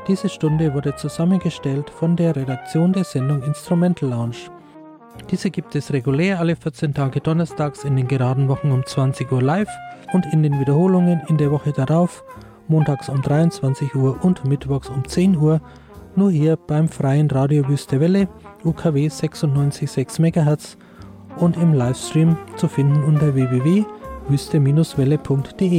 Diese Stunde wurde zusammengestellt von der Redaktion der Sendung Instrumental Lounge. Diese gibt es regulär alle 14 Tage donnerstags in den geraden Wochen um 20 Uhr live und in den Wiederholungen in der Woche darauf, montags um 23 Uhr und mittwochs um 10 Uhr, nur hier beim freien Radio Wüste Welle, UKW 96,6 MHz und im Livestream zu finden unter www.wüste-welle.de.